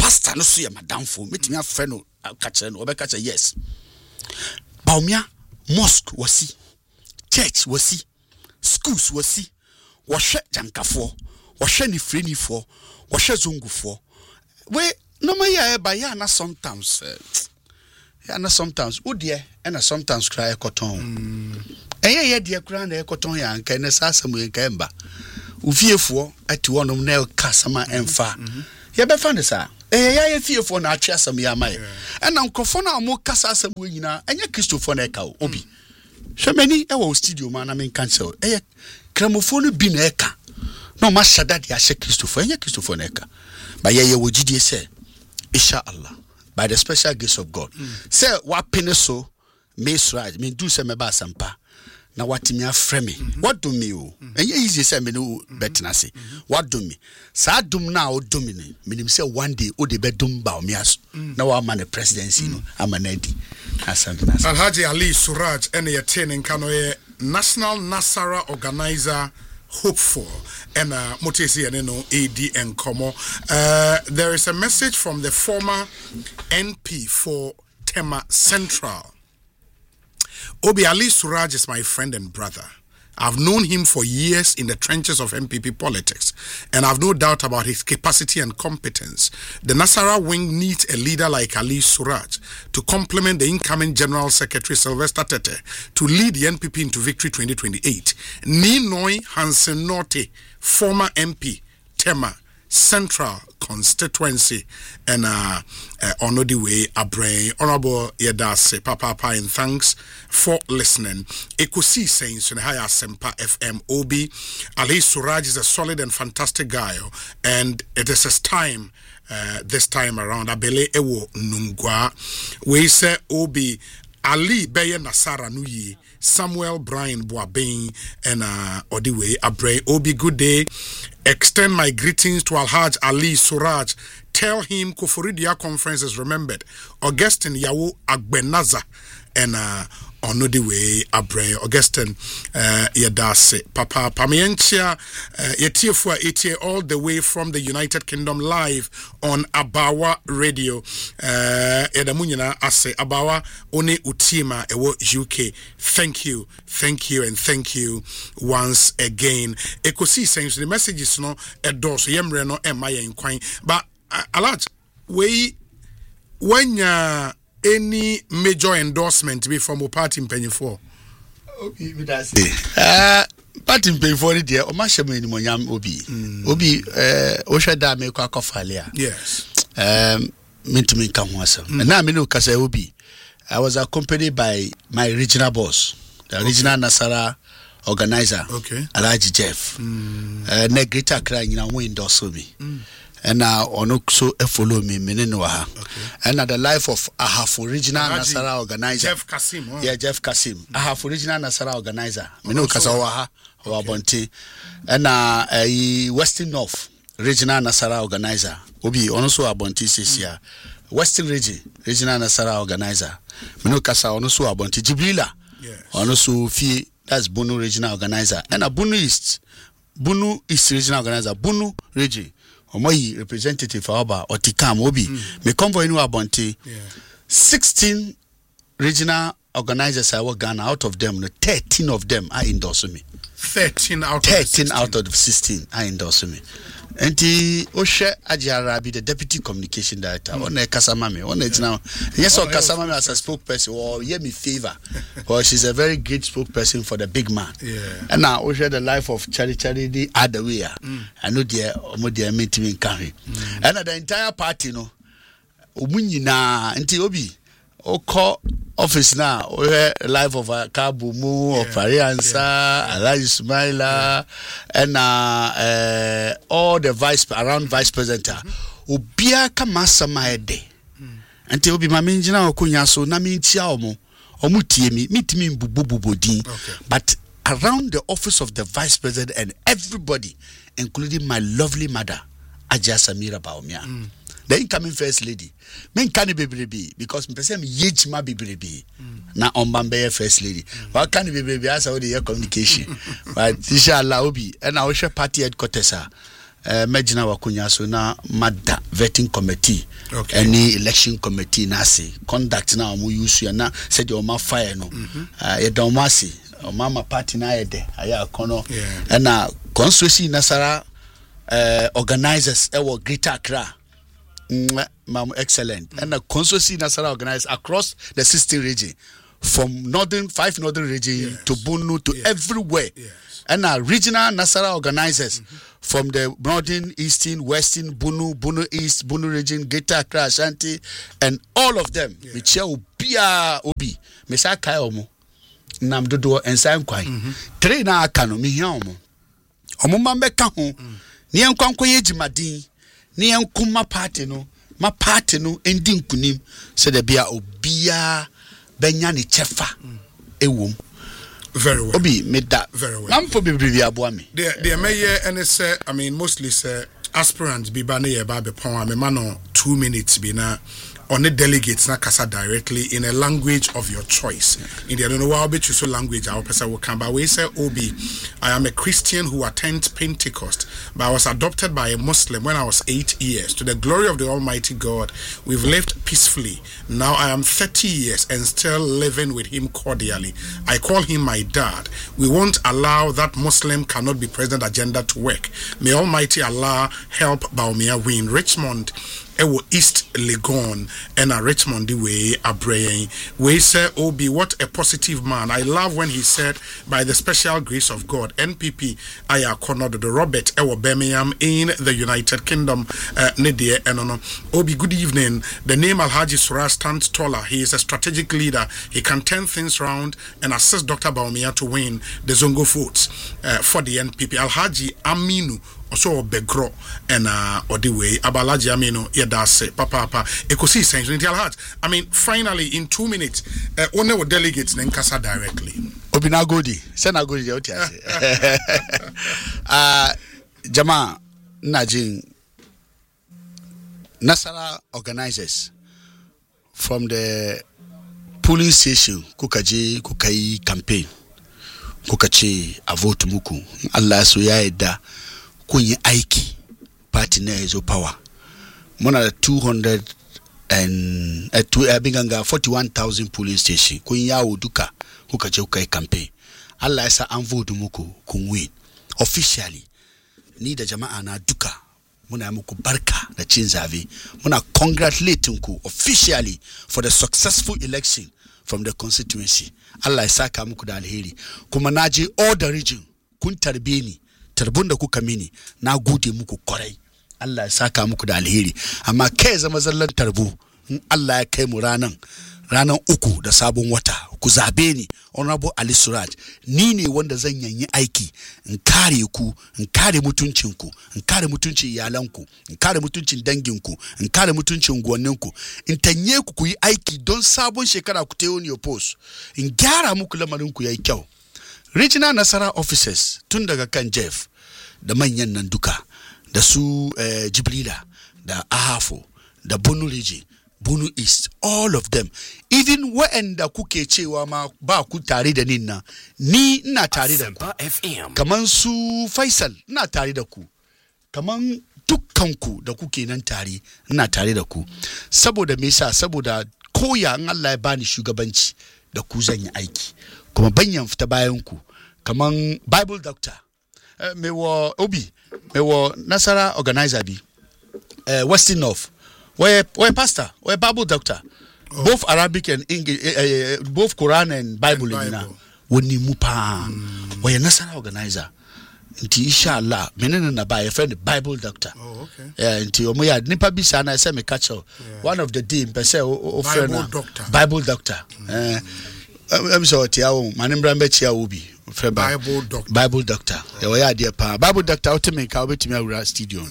pastor no so ye madam fo metimi afre no catch no obe catch yes Baumia mosque wasi church wasi schools wasi wɔhwɛ jankafo wɔhwɛ ni freni fo wɔhwɛ zungufo we no ma ya ba ya na sometimes uh, ya na sometimes udie and sometimes cry cotton eye ye de kra na cotton ya nka na sa asem nka emba ufiefo ati wonom na ka sama emfa ye be fa ne sa eye ya ye fiefo na atwe asem ya mai ena nkofo na mo kasa asem nyina enye kristofo na eka obi hwemani e wo studio ma na men cancel eye kramofo bi na eka no ma shada de ahye kristofo enye kristofo na eka ba ye ye wo gidie se inshallah by the special grace of God say wa pene so me suraj me do se me ba sampa na watimi afre me what do me o enye easy say me no betina say what do me sa dum na o do me ni menim say one day o de be dum ba o me as na wa man the presidency no amanadi asante Alhaji Ali Suraj ene ye ten nka no ye National Nasara Organizer hopeful and uh motesi ene no A D and Komo. Uh there is a message from the former N P for Tema Central. Obi Ali Suraj is my friend and brother. I've known him for years in the trenches of M P P politics, and I've no doubt about his capacity and competence. The Nasara wing needs a leader like Ali Suraj to complement the incoming General Secretary Sylvester Tete to lead the N P P into victory twenty twenty-eight. Ninoy Hansen Norte, former M P, Tema Central constituency, and uh, uh on the way a brain honorable Yedase Papa Papa, and thanks for listening. Ekusi saying so higher Sempa F M O B Ali Suraj is a solid and fantastic guy, and it is his time uh, this time around. Abele Ewo Nungwa we say Obi Ali Beye Nasara Nuyi Samuel Brian Boabeng and uh Odiwe Abre Obi good day. Extend my greetings to Alhaj Ali Suraj. Tell him Koforidia conference is remembered. Augustine Yawo Agbenaza and uh Onodiwe Abre Augustine uh Yadase Papa Pamientia uh Yetiefua Etie all the way from the United Kingdom live on Abawa Radio. Uh Edamunyana Ase Abawa One Utima Ewo U K. Thank you, thank you, and thank you once again. Ekosi saying the messages no edoso yemre no emaye nkwan. But uh, Alaj, we when ya any major endorsement be from a party mpanyefo? Okay, me that say. Ah, party mpanyefo dey o ma hye mo nyam obi. Obi eh o hwe da me kwa kofalia. Yes. Um mentumi nka ho asem. Na me no kasa obi. I was accompanied by my regional boss, the okay. regional Nasara organizer, okay. Alhaji Jeff. Mm. Uh, ne Greater Accra nyina wo endorse me. Mm. And now ono so follow me meneno ha. And the life of Ahafo regional Alhaji Nasara organizer. Jeff Kasim. Oh. Yeah, Jeff Kasim. Mm. Ahafo regional Nasara organizer. Meno kasa wa ha wa bonte. And uh, uh Western North regional Nasara organizer. Obi ono so abonte sesia. Western region regional Nasara organizer. Meno kasa ono so abonte Jibrila. Yes. Ono so fi that's Bunu regional organizer. And a Bunu East Bunu East regional organizer. Bunu region. Omoyi representative Aba Otikam Obi. Mm. Me convoy no abonte. Yeah. sixteen regional organizers I work Ghana. Out of them, thirteen of them I endorse me. thirteen out thirteen of sixteen. out of the sixteen I endorse me. And the Oshe Ajarabi, the deputy communication director, on a Kasamame, on it now. Yes, or Kasamame as a spokesperson, or yeah, me favor. Well, she's a very great spokesperson for the big man. Yeah. And now Oshe the life of Charlie Charlie the other way. I know dear Omodia meeting in carry. And the entire party, no, Umunyina, Nti Obi, Oko office now, we life of a Kabumu, of Fariansa, Alhaji Ismaila, and uh, uh, all the vice around vice president. Ubia kamasa maede. Ante obi maminjina okunya so na mintia omo. Omu tie mi, mi timi mbubububodi. But around the office of the vice president and everybody, including my lovely mother, Aja Samira Baumia. Mm. The incoming first lady. Men can be baby because me person yech ma be baby. Na ombambe first lady. But can be baby as how the communication. But inshallah obi and I wish party headquarters uh, Majina Wakunya so na Mada vetting committee, okay. Any election committee nasi conduct na mu use ya na said your ma fire no, uh, ya domasi, o mama party na yede aya kono, and na constituency nasara uh, organizers ewo Greater Accra, mam excellent, and the constituency nasara organized across the sixteen region, from northern five northern region yes. to Bunu to yes. everywhere. Yes. And our regional Nasara organizers mm-hmm. from the northern, eastern, western, Bunu, Bunu East, Bunu region, Greater Accra, Ashanti, and all of them. Michia Ubia Obi, Mesa Kayomo, Namdodo, and Sam Kwai. Three na akano, mi yomo. Omumambe kaho, ni yankwanko yeji madin, ni yankuma party no, ma party no, ending kunim, se de bia Obia Benyani Chefa, ewum. Very well. Obi made that very well. I'm for Biblia Abuami. The the mayor and say I mean mostly say aspirants be bane ye ba be pon am man two minutes be na on the delegates na kasa directly in a language of your choice. In the I don't know how be choose language our person will come by we say Obi I am a Christian who attends Pentecost but I was adopted by a Muslim when I was eight years. To the glory of the Almighty God, we've lived peacefully. Now I am thirty years and still living with him cordially. I call him my dad. We won't allow that Muslim cannot be president agenda to work. May Almighty Allah help Baumia win. Richmond Ewo East Legon and a Richmond the way Abrayan. We say Obi, what a positive man. I love when he said, by the special grace of God, N P P Aya Konodo the Robert Ewo Birmingham in the United Kingdom. Uh, Nidia Enono. Obi, good evening. The name Alhaji Surah stands taller. He is a strategic leader. He can turn things around and assist Doctor Baumia to win the Zongo votes uh, for the N P P. Alhaji Aminu also begro and uh or the way abalaji amino yedase papa papa ekosi sense in heart. I mean finally in two minutes uh one of delegates then kasa directly Obinagodi senagodi je otiase ah jama najin Nasara organizers from the polling station kukaje kukai campaign kukache avote muku Allah so ya eda kunye aiki party na ezo power mona two hundred and uh, two uh, binganga forty-one thousand polling station kunya oduka kukaje kukai campaign Allah ya sa anvote muku kunwin officially ni da jama'a na duka muna muku barka da cin zabe muna congratulating ku officially for the successful election from the constituency. Allah ya saka muku da alheri kuma naje all the region kun tarbe ni tarbun da kuka mini na gode muku kwarai. Allah ya saka muku da alheri amma kai zama zallan tarbu in Allah ya kai mu ranan ranan uku da sabon wata ku zabe ni honorable Ali Suraj ni ne wanda zan yanyi aiki in kare ku in kare mutuncin ku in kare mutuncin iyalan ku in kare mutuncin dangin ku in kare mutuncin gwannin ku in tanye ku ku yi aiki don sabon shekara ku tayo ni post in gyara muku lamarin ku yayi kyau. Regional Nasara officers tun daga kan Jeff da manyan nan duka da su eh, Jibrila da Ahafo da Bunu region Bunu East, all of them. Even when the kuke cewa ma ba ku tare da ninna, ni ina tare da ku. Kaman su Faisal, ina tare da ku. Kaman dukkanku da kuke nan tare, ina tare da ku. Saboda me yasa? Saboda koya in Allah ya bani shugabanci da ku zan yi aiki. Kuma banyan fita bayan ku. Kaman Bible doctor. Uh, me wo Obi, me wo Nasara organizer bi. Uh, Western North. We're, we're pastor, we're Bible doctor. Oh. Both Arabic and English, uh, uh, both Quran and Bible. And Bible. Woni mupa. Mm. We're Nasara organizer. Inti inshallah, menene na ba, a friend Bible doctor. Oh, okay. Yeah, inti omo ya nipa bi sana say me catch one of the day pese o friend Bible doctor. Bible doctor. Eh, I'm sorry, tiawo, manimbra mbechi ya ubi. Bible doctor. Bible doctor. Oh. Yeah, dear pa. Bible doctor ultimate ka obetimi awura studio.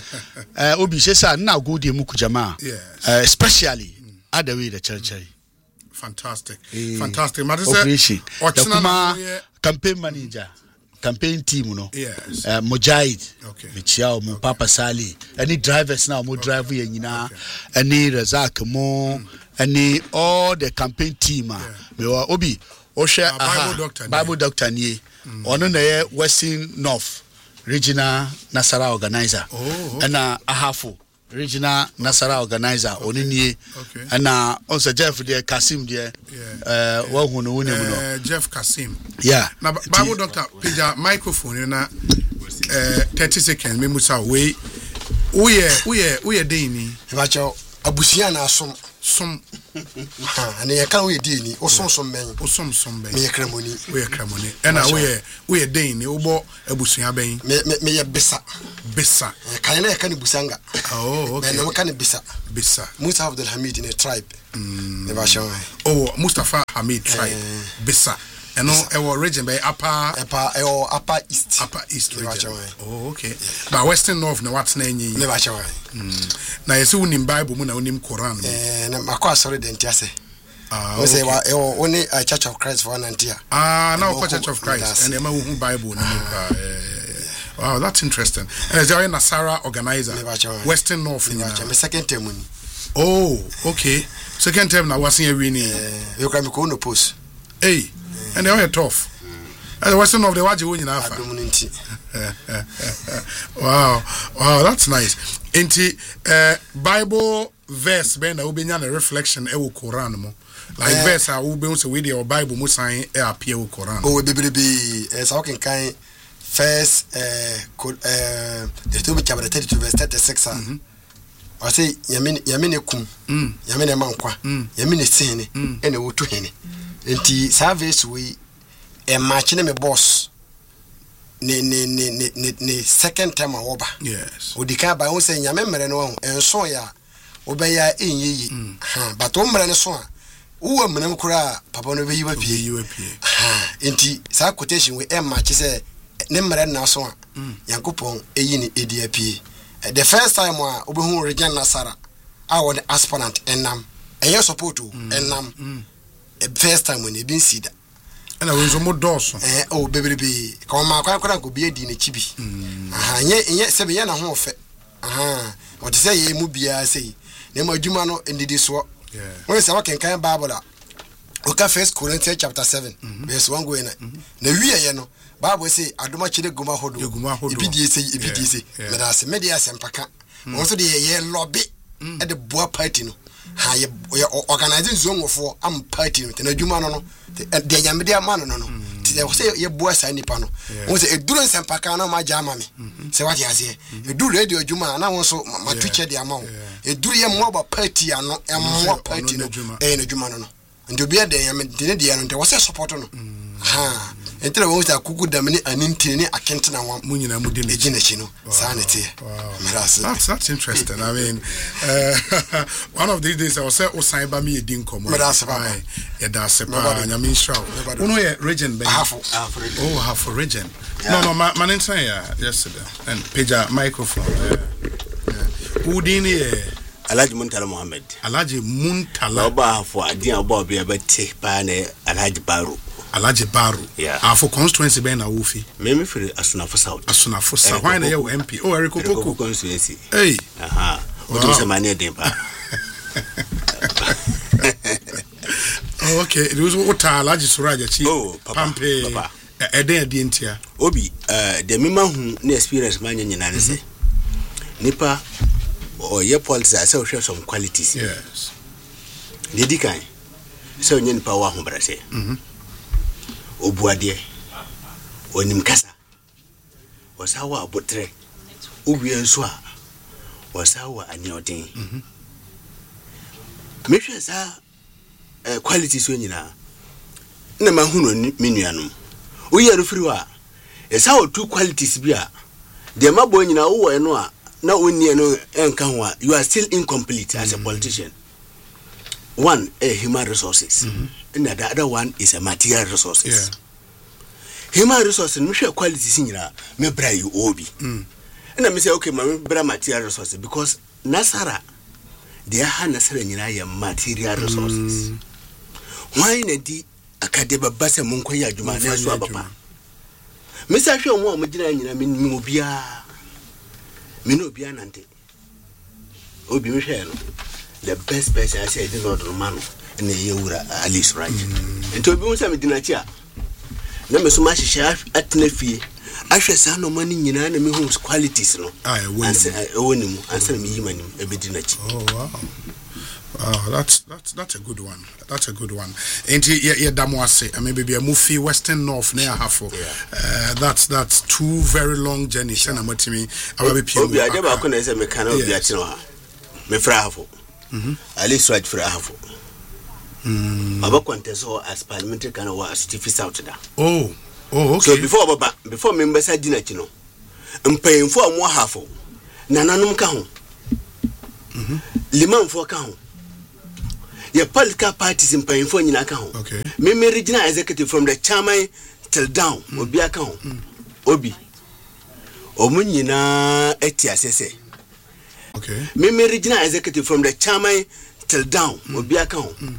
Eh obi shesa na go de muku jama. Yes. Uh, especially mm. other way the church. Mm. Fantastic. E, Fantastic. Operation. The campaign manager. Campaign team no. Yes. Uh, Mujahid. Okay. Michiao mu Papa Sali. Any drivers now mo drive okay. Yina. Okay. Any Razak mo. Mm. Any all the campaign team. Yeah. Me wa obi. Oshe uh, Bible doctor. Bible doctor ni. Ono na ye Western North regional Nasara organizer. Oh, okay. And uh, Ahafo, regional Nasara organizer. Okay. Onini. Okay. And uh, also Jeff there, Kasim there. Yeah. Uh, yeah. uh, Jeff Kasim. Yeah. Now, Bible Doctor, Pija microphone. You know, uh, thirty seconds. Me musa we. Uye, uye, uye deni. Vacho abusia na som som. Ha, and ye kan we deni. O som som ben. O som som ben. Me kremoni. We kremoni. Ena uye, uye deni. Ubo abusia ben. Me me me ye besa. Besa. Kan na ye kan busanga. Oh, okay. Me no kan besa. Besa. Musa Abdul Hamid in a tribe. Mm. Ne vacho. Oh, Mustafa Hamid tribe. Uh, Besa. And no, our region by upper, upper, or upper east, upper east region. Oh, okay. Yeah. But western north, no what's name? Never show. Now you see in Bible, when I name Quran. And my car sorry, didn't you say? Ah, say, well, only a Church of Christ for an antia. Ah, now Church of Christ and the Bible. Wow, that's interesting. And is there a Nasara organizer? Western north. My second term. Oh, okay. Second term now was here winning. You can go no post. Hey. And they are tough. And the western of the Waji winning alpha. Wow, wow, that's nice. Inti uh, Bible verse ben na ubenya na reflection e wo Quran mo. Like uh, verse a ube unse we or Bible mo sign e appear wo Quran. Oh, be be be as how can kind first uh uh the two chapter thirty-two verse thirty-six. Mhm. I say yamine yamine kum. Mm. Yamine mankwa. Yamine sin e na wo to hene. Enti service we e match me boss ne ne ne ne ne second time awoba. Yes. Odika ba won say nyame mere no enso ya obeya enyeyi. Ha but o mere ne so a wo amnam kura papa no beyi wapie yi wapie. Ha enti sa quotation we e match say ne mere na so a Yankopon eyi ni edi apie. The first time a obehu region Nasara a won aspirant enam enye support enam. First time when you been see that. And I was more dorsal. Eh, oh, baby, be come my quack could be a dinner chibi. Ah, yet, yet, seven years and a half. Ah, what to say, ye mubia say. Nemo Jumano and did this work. Yeah. When it's a walking kind Barbara. Okay, first Corinthians chapter seven. There's one going. The we are no. Bible say, I do much the Guma Hodo. Guma Hodo. If he say, if he say, but as a media sempaka. Also the year lobby at the bois party. Ha ye organizing zone for am party no na djuma no no de yamedia man no no ti say ye boa sa nipa no won say eduru nsempaka na ma jama me say what ya say eduru radio djuma na won so ma twche de ama wo eduru ye mo ba party ano e mo party no e na djuma no no ndo bia de yame de de no de wo say support no ha entra won say kuku damni aninti ni akente na wam munyina mu de ne gina chi no sa na tie that's that's interesting. I mean uh, one of these days I will say o sign ba me e din komo yeah that's pa nyame show uno ye region ben half oh half a region no no my man say yesterday and page microphone who din here Alhaji Muntala Mohammed Alhaji Muntala oba for adin oba obi abete pa na Alhaji Baro Alhaji Baro yeah afo constituency ben na wofi me me firi Asunafo South Asunafo South why na ye M P oh Eriko Poku constituency hey aha what do say mania dem pa oh okay it was what Alhaji Suraja chi oh papa papa e den adi ntia obi eh de me ma hu na experience ma nyina ne say nipa or your politics I say share some qualities yes the dikan so nyen power ho brase mhm obuade onim kasa wasawa abotre owie nso a wasawa aniodin mhm mehwe sa eh qualities so nyina na ma hu no menuanom oye refiri wa esa o two qualities bi a de mabo nyina wo eno a na oni eno enka ho a you are still incomplete as a politician. One a human resources mm-hmm. and the other one is a material resources. Yeah. Human resources no share qualities nyina me bra you obi mm. and I say okay me bra material resources because Nasara they are Nasara nyina ya material resources. Mm. Why na di akadeba base monko ya adwuma na so abapa me say hwe omo amagina nyina me me obia me no obia nante obi me hwe no the best person I say the Lord Romano and the Yura Alice right and to be one time dinachi a na me so ma hihya atena fie ahwe sa no mani nyina na me hu qualities no ah woni mu ansa me yi mani e bedi na chi. Oh wow. Oh, that's that's that's a good one. That's a good one. And yeah, yeah, Damwase. I mean, maybe a movie Western North near Hafo. Uh, that's that's two very long journeys. And I'm with me. I will be pure. Obi, I never can say me can be at no. Me fra Hafo. Mhm. At least right fra Hafo. Hmm. Aba kwanteso as parliamentary can wa Steve South da. Oh. Oh, okay. So before baba, before members had dinner chino. Mpayinfo amwo Hafo. Nananom ka ho. Mhm. Liman fo ka ho. Your political parties in Painfo in account. Okay. Me regional executive from the chairman till down. Mm. Obi account. Mm. Obi. Omunyina etiasese. Okay. Me regional executive from the chairman till down. Mm. Obi account. Mm.